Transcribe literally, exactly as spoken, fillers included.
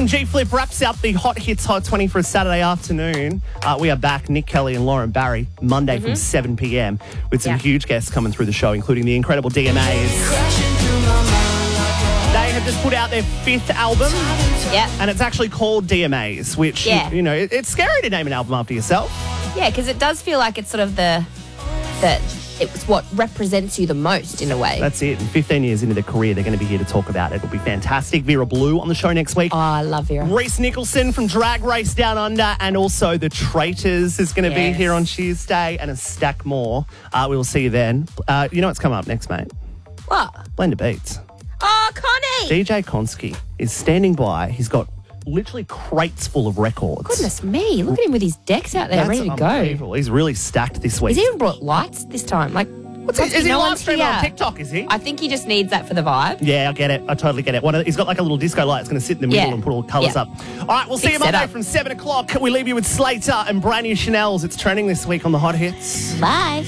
from G Flip wraps up the Hot Hits Hot twenty for a Saturday afternoon. Uh, we are back, Nick Kelly and Lauren Barry, Monday mm-hmm. from seven p.m. with some yeah. huge guests coming through the show, including the incredible D M As. They have just put out their fifth album. Yeah. And it's actually called D M As, which, yeah. you, you know, it, it's scary to name an album after yourself. Yeah, because it does feel like it's sort of the, the, it's what represents you the most in a way. That's it. And fifteen years into their career, they're going to be here to talk about it. It'll be fantastic. Vera Blue on the show next week. Oh, I love Vera. Reese Nicholson from Drag Race Down Under, and also The Traitors is going to yes. be here on Tuesday, and a stack more. Uh, we will see you then. Uh, you know what's coming up next, mate? What? Blender Beats. Oh, Connie! D J Konski is standing by. He's got literally crates full of records. Goodness me, look at him with his decks out there That's ready to go. He's really stacked this week. He's even brought lights this time. Like, what's he, is he no live streaming on TikTok, is he? I think he just needs that for the vibe. Yeah, I get it. I totally get it. One of, he's got like a little disco light that's going to sit in the middle yeah. and put all the colours yeah. up. All right, we'll see Big you Monday setup. from seven o'clock. We leave you with Slater and brand new Chanel's. It's trending this week on the Hot Hits. Bye.